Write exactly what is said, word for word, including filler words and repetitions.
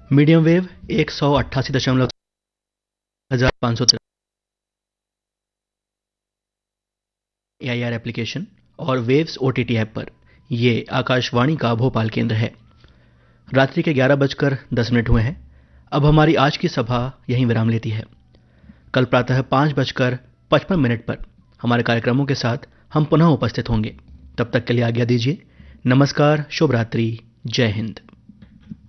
Medium wave एक सौ अट्ठासी दशमलव हजार पाँच सौ ए आई आर एप्लीकेशन और waves O T T app पर। ये आकाशवाणी का भोपाल केंद्र है। रात्रि के ग्यारह बजकर दस मिनट हुए हैं। अब हमारी आज की सभा यहीं विराम लेती है। कल प्रातः पाँच बजकर पचपन मिनट पर हमारे कार्यक्रमों के साथ हम पुनः उपस्थित होंगे। तब तक के लिए आज्ञा दीजिए। नमस्कार, शुभ रात्रि, जय हिंद।